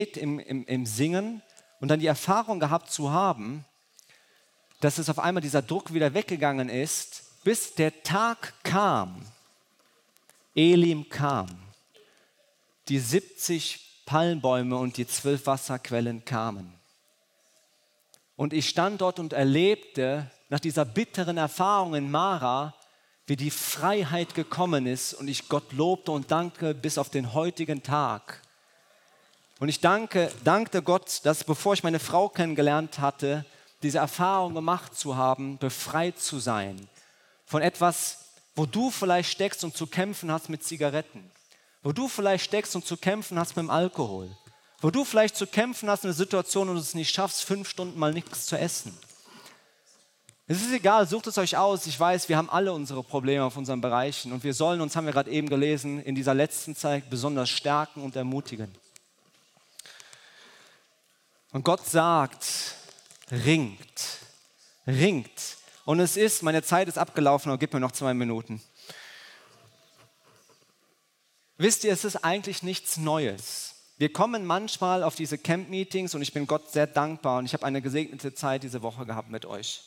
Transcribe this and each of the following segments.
im Singen und dann die Erfahrung gehabt zu haben, dass es auf einmal dieser Druck wieder weggegangen ist, bis der Tag kam, Elim kam, die 70 Palmbäume und die 12 Wasserquellen kamen. Und ich stand dort und erlebte nach dieser bitteren Erfahrung in Mara, wie die Freiheit gekommen ist und ich Gott lobte und dankte bis auf den heutigen Tag. Und ich dankte Gott, dass bevor ich meine Frau kennengelernt hatte, diese Erfahrung gemacht zu haben, befreit zu sein von etwas, wo du vielleicht steckst und zu kämpfen hast mit Zigaretten, wo du vielleicht steckst und zu kämpfen hast mit dem Alkohol, wo du vielleicht zu kämpfen hast in einer Situation und es nicht schaffst, 5 Stunden mal nichts zu essen. Es ist egal, sucht es euch aus. Ich weiß, wir haben alle unsere Probleme auf unseren Bereichen und wir sollen uns, haben wir gerade eben gelesen, in dieser letzten Zeit besonders stärken und ermutigen. Und Gott sagt, ringt. Und es ist, meine Zeit ist abgelaufen, aber gib mir noch 2 Minuten. Wisst ihr, es ist eigentlich nichts Neues. Wir kommen manchmal auf diese Camp-Meetings und ich bin Gott sehr dankbar und ich habe eine gesegnete Zeit diese Woche gehabt mit euch.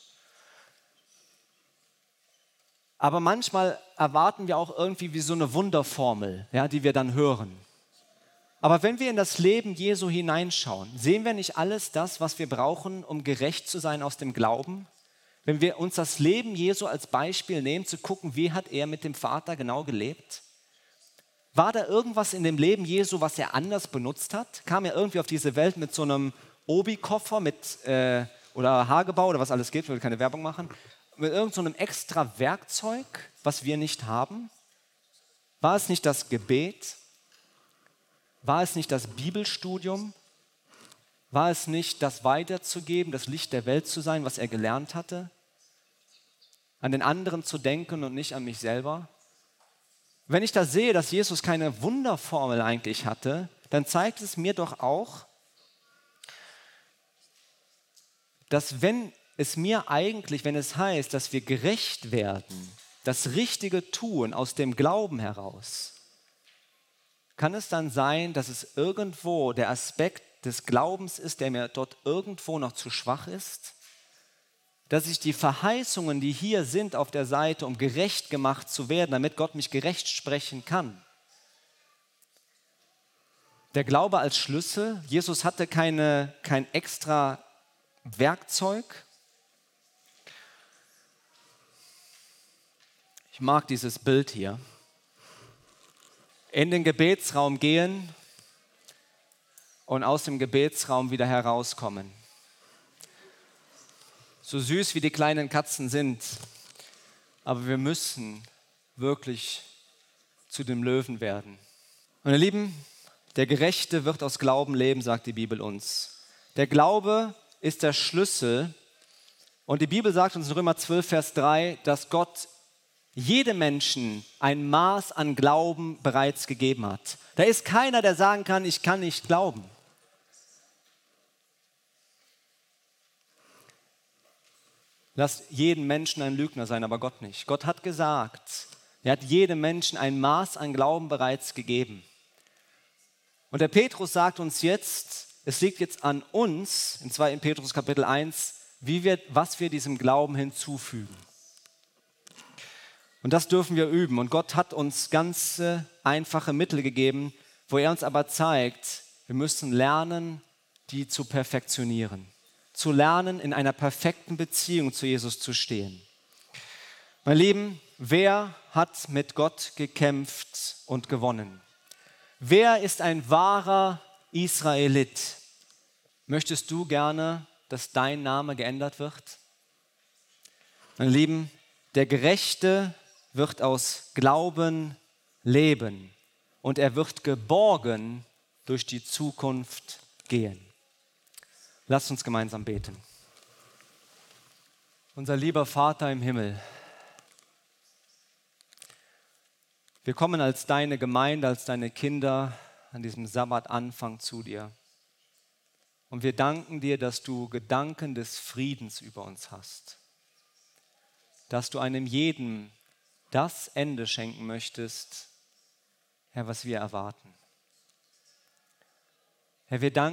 Aber manchmal erwarten wir auch irgendwie wie so eine Wunderformel, ja, die wir dann hören. Aber wenn wir in das Leben Jesu hineinschauen, sehen wir nicht alles das, was wir brauchen, um gerecht zu sein aus dem Glauben? Wenn wir uns das Leben Jesu als Beispiel nehmen, zu gucken, wie hat er mit dem Vater genau gelebt? War da irgendwas in dem Leben Jesu, was er anders benutzt hat? Kam er irgendwie auf diese Welt mit so einem Obi-Koffer oder Hagebau oder was alles gibt, ich will keine Werbung machen, mit irgend so einem extra Werkzeug, was wir nicht haben? War es nicht das Gebet? War es nicht das Bibelstudium? War es nicht das Weiterzugeben, das Licht der Welt zu sein, was er gelernt hatte? An den anderen zu denken und nicht an mich selber? Wenn ich da sehe, dass Jesus keine Wunderformel eigentlich hatte, dann zeigt es mir doch auch, dass wenn es heißt, dass wir gerecht werden, das Richtige tun aus dem Glauben heraus, kann es dann sein, dass es irgendwo der Aspekt des Glaubens ist, der mir dort irgendwo noch zu schwach ist? Dass ich die Verheißungen, die hier sind auf der Seite, um gerecht gemacht zu werden, damit Gott mich gerecht sprechen kann. Der Glaube als Schlüssel. Jesus hatte kein extra Werkzeug. Ich mag dieses Bild hier. In den Gebetsraum gehen und aus dem Gebetsraum wieder herauskommen. So süß wie die kleinen Katzen sind, aber wir müssen wirklich zu dem Löwen werden. Und ihr Lieben, der Gerechte wird aus Glauben leben, sagt die Bibel uns. Der Glaube ist der Schlüssel und die Bibel sagt uns in Römer 12, Vers 3, dass Gott jedem Menschen ein Maß an Glauben bereits gegeben hat. Da ist keiner, der sagen kann, ich kann nicht glauben. Lasst jeden Menschen ein Lügner sein, aber Gott nicht. Gott hat gesagt, er hat jedem Menschen ein Maß an Glauben bereits gegeben. Und der Petrus sagt uns jetzt, es liegt jetzt an uns, in 2. Petrus Kapitel 1, was wir diesem Glauben hinzufügen. Und das dürfen wir üben. Und Gott hat uns ganz einfache Mittel gegeben, wo er uns aber zeigt, wir müssen lernen, die zu perfektionieren. Zu lernen, in einer perfekten Beziehung zu Jesus zu stehen. Meine Lieben, wer hat mit Gott gekämpft und gewonnen? Wer ist ein wahrer Israelit? Möchtest du gerne, dass dein Name geändert wird? Meine Lieben, der Gerechte wird aus Glauben leben und er wird geborgen durch die Zukunft gehen. Lasst uns gemeinsam beten. Unser lieber Vater im Himmel, wir kommen als deine Gemeinde, als deine Kinder an diesem Sabbatanfang zu dir. Und wir danken dir, dass du Gedanken des Friedens über uns hast. Dass du einem jeden das Ende schenken möchtest, Herr, was wir erwarten. Herr, wir danken